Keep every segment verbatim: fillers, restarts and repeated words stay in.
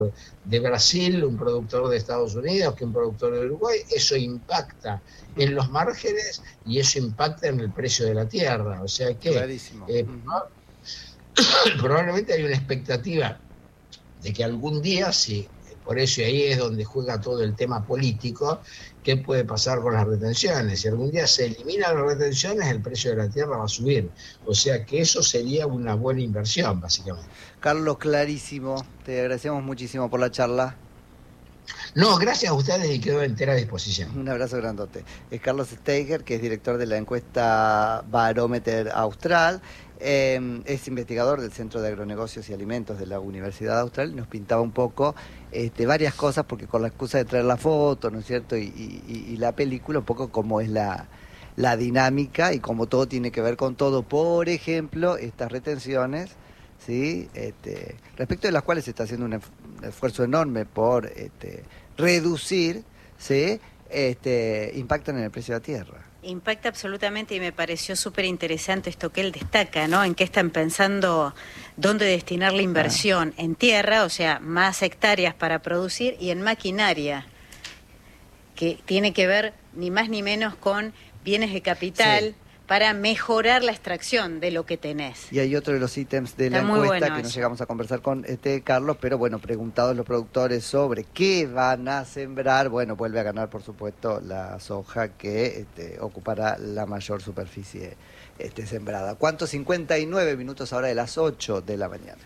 de Brasil, un productor de Estados Unidos, que un productor de Uruguay, eso impacta en los márgenes y eso impacta en el precio de la tierra. O sea que eh, uh-huh. probablemente hay una expectativa de que algún día, sí, por eso ahí es donde juega todo el tema político, qué puede pasar con las retenciones. Si algún día se eliminan las retenciones, el precio de la tierra va a subir. O sea que eso sería una buena inversión, básicamente. Carlos, clarísimo. Te agradecemos muchísimo por la charla. No, gracias a ustedes y quedo a entera disposición. Un abrazo grandote. Es Carlos Steiger, que es director de la encuesta Barómeter Austral. Eh, es investigador del Centro de Agronegocios y Alimentos de la Universidad Austral. Nos pintaba un poco este, varias cosas, porque con la excusa de traer la foto, ¿no es cierto? Y, y, y la película, un poco cómo es la, la dinámica y cómo todo tiene que ver con todo. Por ejemplo, estas retenciones, ¿sí? Este, respecto de las cuales se está haciendo un, un esfuerzo enorme por este, reducir, ¿sí? Este, impactan en el precio de la tierra. Impacta absolutamente, y me pareció súper interesante esto que él destaca, ¿no? En qué están pensando dónde destinar la inversión, ah. en tierra, o sea, más hectáreas para producir, y en maquinaria, que tiene que ver ni más ni menos con bienes de capital, sí, para mejorar la extracción de lo que tenés. Y hay otro de los ítems de Está la encuesta bueno que no eso. llegamos a conversar con este Carlos, pero bueno, preguntados los productores sobre qué van a sembrar, bueno, vuelve a ganar, por supuesto, la soja, que este, ocupará la mayor superficie este, sembrada. ¿Cuánto? cincuenta y nueve minutos ahora de las ocho de la mañana.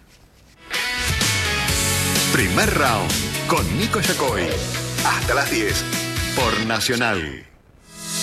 Primer round con Nico Yacoy. Hasta las diez por Nacional.